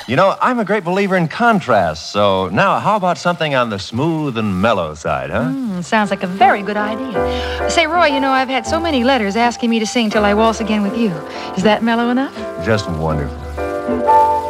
You know, I'm a great believer in contrast, so now how about something on the smooth and mellow side, huh? Sounds like a very good idea. Say, Roy, I've had so many letters asking me to sing Till I Waltz Again with You. Is that mellow enough? Just wonderful.